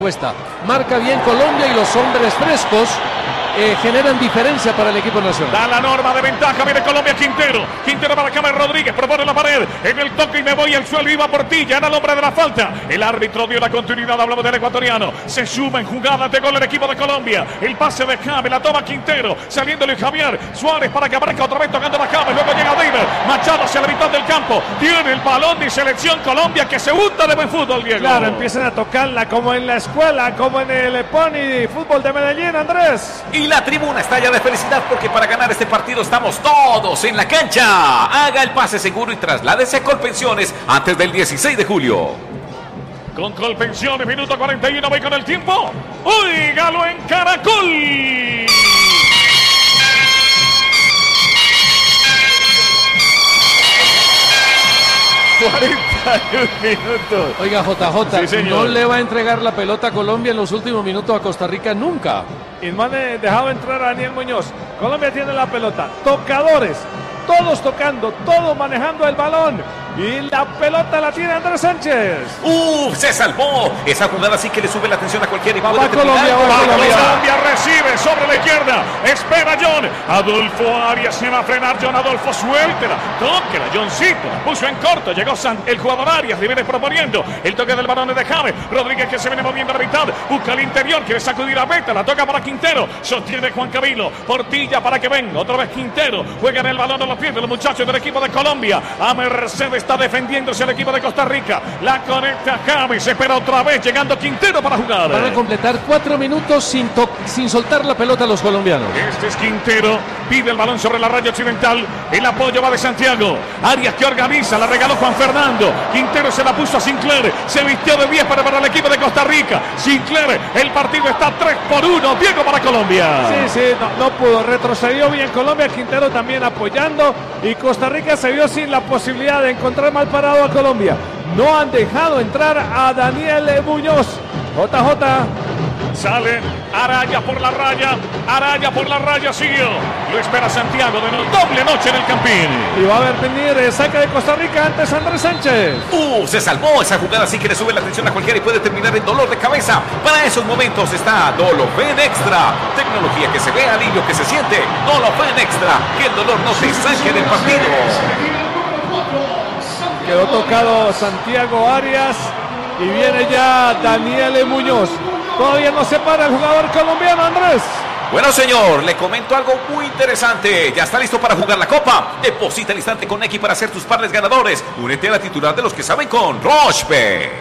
Cuesta. Marca bien Colombia y los hombres frescos generan diferencia para el equipo nacional. Da la norma de ventaja, viene Colombia, Quintero para James Rodríguez, propone la pared, en el toque y me voy al suelo, iba Portilla, era el hombre de la falta, el árbitro dio la continuidad, hablamos del ecuatoriano, se suma en jugadas de gol el equipo de Colombia, el pase de James, la toma Quintero, saliendo Luis Javier Suárez para que aparezca otra vez tocando la James, luego llega David Machado hacia la mitad del campo, tiene el balón de selección Colombia que se unta de buen fútbol, Diego. Claro, empiezan a tocarla como en la escuela, como en el Pony Fútbol de Medellín, Andrés. Y la tribuna está ya de felicidad porque para ganar este partido estamos todos en la cancha. Haga el pase seguro y trasládese a Colpensiones antes del 16 de julio. Con Colpensiones, minuto 41, voy con el tiempo. ¡Óigalo en Caracol! minutos. Oiga, JJ, sí, no le va a entregar la pelota a Colombia en los últimos minutos a Costa Rica nunca. Y no han dejado entrar a Daniel Muñoz. Colombia tiene la pelota. Tocadores. Todos tocando, todos manejando el balón. Y la pelota la tiene Andrés Sánchez. Se salvó. Esa jugada sí que le sube la atención a cualquiera y puede Colombia, Colombia recibe sobre la izquierda. Espera John. Adolfo Arias se va a frenar. John Adolfo, suéltela. Tóquela, Johncito. La puso en corto. Llegó el jugador Arias. Le viene proponiendo. El toque del balón de James. Rodríguez que se viene moviendo a la mitad. Busca el interior. Quiere sacudir a Beta. La toca para Quintero. Sostiene Juan Camilo. Portilla para que venga. Otra vez Quintero. Juegan el balón a los pies de los muchachos del equipo de Colombia. A Mercedes está defendiéndose el equipo de Costa Rica. La conecta James. Espera otra vez llegando Quintero para jugar. Van a completar 4 minutos sin soltar la pelota a los colombianos. Este es Quintero. Pide el balón sobre la raya occidental. El apoyo va de Santiago. Arias que organiza. La regaló Juan Fernando. Quintero se la puso a Sinclair. Se vistió de 10 para el equipo de Costa Rica. Sinclair. El partido está 3-1. Diego para Colombia. Sí, no pudo. Retrocedió bien Colombia. Quintero también apoyando. Y Costa Rica se vio sin la posibilidad de encontrar mal parado a Colombia. No han dejado entrar a Daniel Muñoz. JJ. Sale Araya por la raya. Araya por la raya siguió. Lo espera Santiago de doble noche en el Campín. Y va a venir saque de Costa Rica antes Andrés Sánchez. Se salvó. Esa jugada sí que le sube la atención a cualquiera y puede terminar en dolor de cabeza. Para esos momentos está Dolofen Extra. Tecnología que se ve, alivio que se siente. Dolofen Extra. Que el dolor no te saque del partido. Quedó tocado Santiago Arias. Y viene ya Daniel Muñoz. Todavía no se para el jugador colombiano, Andrés. Bueno, señor, le comento algo muy interesante. Ya está listo para jugar la Copa. Deposita al instante con X para hacer tus pares ganadores. Únete a la titular de los que saben con Rochebet.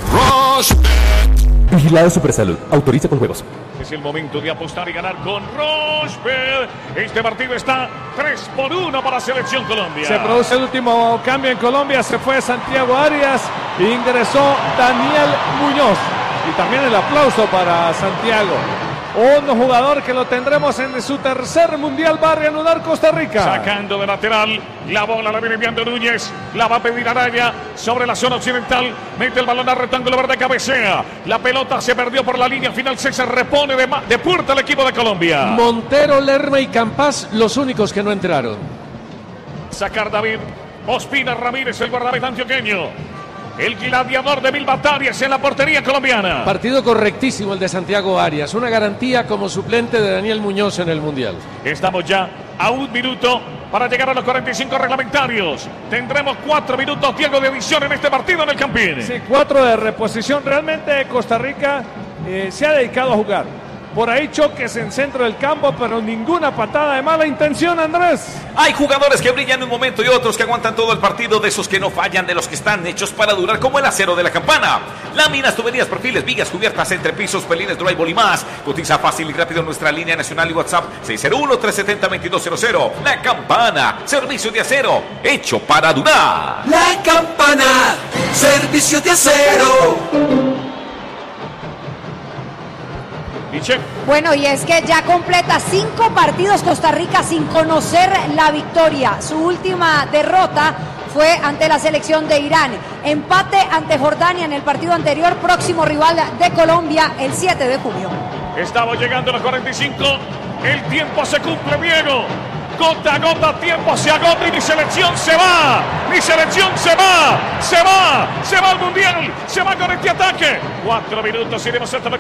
Vigilado Supersalud. Autoriza con juegos. Es el momento de apostar y ganar con Rochebet. Este partido está 3-1 para Selección Colombia. Se produce el último cambio en Colombia. Se fue Santiago Arias. Ingresó Daniel Muñoz. Y también el aplauso para Santiago. Un jugador que lo tendremos en su tercer mundial. Va a reanudar Costa Rica. Sacando de lateral. La bola la viene enviando Núñez. La va a pedir Araya sobre la zona occidental. Mete el balón al rectángulo verde, cabecea. La pelota se perdió por la línea final. Se repone de puerta el equipo de Colombia. Montero, Lerma y Campas los únicos que no entraron. Sacar David Ospina Ramírez, el guardameta antioqueño. El gladiador de mil batallas en la portería colombiana. Partido correctísimo el de Santiago Arias. Una garantía como suplente de Daniel Muñoz en el Mundial. Estamos ya a 1 minuto para llegar a los 45 reglamentarios. Tendremos 4 minutos, Diego, de edición en este partido en el Campín. Sí, 4 de reposición. Realmente Costa Rica se ha dedicado a jugar. Por ahí choques en centro del campo, pero ninguna patada de mala intención, Andrés. Hay jugadores que brillan un momento y otros que aguantan todo el partido, de esos que no fallan, de los que están hechos para durar, como el acero de la campana. Láminas, tuberías, perfiles, vigas, cubiertas, entrepisos, pelines, drywall y más. Cotiza fácil y rápido en nuestra línea nacional y WhatsApp 601-370-2200. La Campana, servicio de acero, hecho para durar. La Campana, servicio de acero. Bueno, y es que ya completa 5 partidos Costa Rica sin conocer la victoria. Su última derrota fue ante la selección de Irán. Empate ante Jordania en el partido anterior, próximo rival de Colombia el 7 de junio. Estamos llegando a los 45. El tiempo se cumple, Diego. gota a gota, tiempo se agota y mi selección se va. Mi selección se va al mundial, se va con este ataque. 4 minutos, iremos hasta